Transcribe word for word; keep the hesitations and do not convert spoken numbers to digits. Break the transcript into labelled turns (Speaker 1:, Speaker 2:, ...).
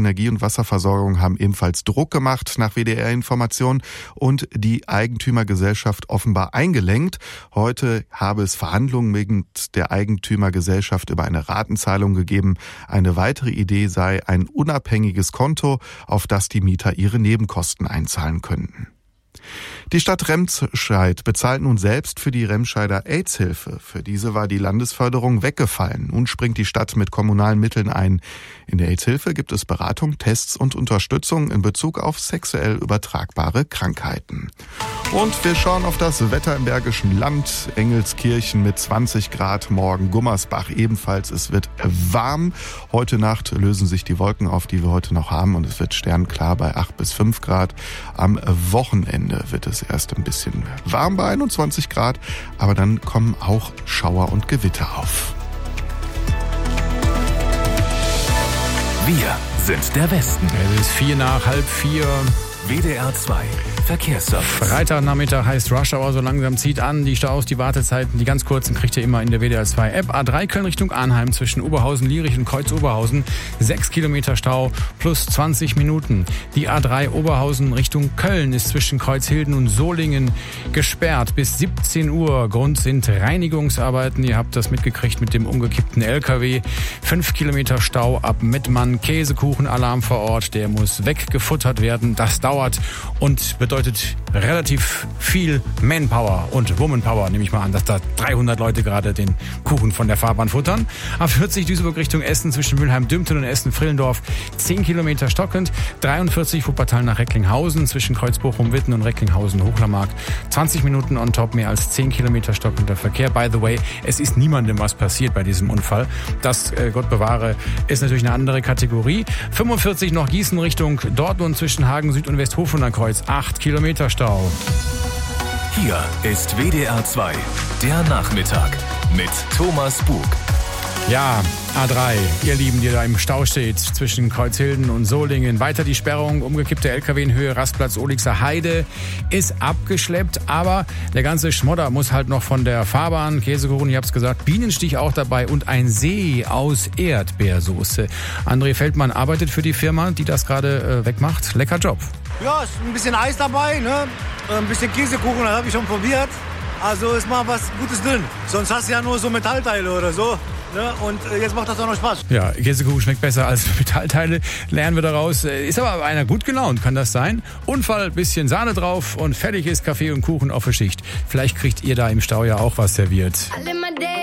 Speaker 1: Energie- und Wasserversorgung haben ebenfalls Druck gemacht nach W D R-Informationen und die Eigentümergesellschaft offenbar eingelenkt. Heute habe es Verhandlungen mit der Eigentümergesellschaft über eine Ratenzahlung gegeben. Eine weitere Idee sei ein unabhängiges Konto, auf das die Mieter ihre Nebenkosten einzahlen könnten. Die Stadt Remscheid bezahlt nun selbst für die Remscheider AIDS-Hilfe. Für diese war die Landesförderung weggefallen. Nun springt die Stadt mit kommunalen Mitteln ein. In der AIDS-Hilfe gibt es Beratung, Tests und Unterstützung in Bezug auf sexuell übertragbare Krankheiten. Und wir schauen auf das Wetter im Bergischen Land. Engelskirchen mit zwanzig Grad, morgen Gummersbach ebenfalls. Es wird warm. Heute Nacht lösen sich die Wolken auf, die wir heute noch haben, und es wird sternklar bei acht bis fünf Grad. Am Wochenende wird es erst ein bisschen warm bei einundzwanzig Grad, aber dann kommen auch Schauer und Gewitter auf.
Speaker 2: Wir sind der Westen.
Speaker 3: Es ist vier nach halb vier.
Speaker 2: W D R zwei Verkehrsservice.
Speaker 3: Freitagnachmittag heißt Rush Hour, so langsam zieht an. Die Staus, die Wartezeiten, die ganz kurzen kriegt ihr immer in der W D R zwei App. A drei Köln Richtung Arnheim zwischen Oberhausen, Lierich und Kreuz-Oberhausen. sechs Kilometer Stau plus zwanzig Minuten. Die A drei Oberhausen Richtung Köln ist zwischen Kreuzhilden und Solingen gesperrt bis siebzehn Uhr. Grund sind Reinigungsarbeiten. Ihr habt das mitgekriegt mit dem umgekippten L K W. fünf Kilometer Stau ab Mettmann. Käsekuchenalarm vor Ort. Der muss weggefuttert werden. Das dauert und bedeutet relativ viel Manpower und Womanpower, nehme ich mal an, dass da dreihundert Leute gerade den Kuchen von der Fahrbahn futtern. A vierzig Duisburg Richtung Essen zwischen Mülheim-Dümten und Essen-Frillendorf zehn Kilometer stockend. dreiundvierzig Wuppertal nach Recklinghausen zwischen Kreuzbochum-Witten und Recklinghausen-Hochlermark. zwanzig Minuten on top, mehr als zehn Kilometer stockender Verkehr. By the way, es ist niemandem was passiert bei diesem Unfall. Das, äh, Gott bewahre, ist natürlich eine andere Kategorie. fünfundvierzig noch Gießen Richtung Dortmund zwischen Hagen Süd und Westhofener Kreuz. acht Kilometer Stau.
Speaker 2: Hier ist W D R zwei, der Nachmittag mit Thomas Bug.
Speaker 3: Ja, A drei, ihr Lieben, die da im Stau steht zwischen Kreuzhilden und Solingen. Weiter die Sperrung, umgekippte L K W in Höhe Rastplatz Olixer Heide ist abgeschleppt, aber der ganze Schmodder muss halt noch von der Fahrbahn. Käsekuchen, ich hab's gesagt, Bienenstich auch dabei und ein See aus Erdbeersoße. André Feldmann arbeitet für die Firma, die das gerade äh, wegmacht. Lecker Job.
Speaker 4: Ja, ist ein bisschen Eis dabei, ne? Ein bisschen Käsekuchen, das habe ich schon probiert. Also ist mal was Gutes drin. Sonst hast du ja nur so Metallteile oder so. Ne? Und jetzt macht das auch noch Spaß.
Speaker 3: Ja, Käsekuchen schmeckt besser als Metallteile, lernen wir daraus. Ist aber einer gut gelaunt, kann das sein? Unfall, bisschen Sahne drauf und fertig ist Kaffee und Kuchen auf der Schicht. Vielleicht kriegt ihr da im Stau ja auch was serviert.
Speaker 5: I live my day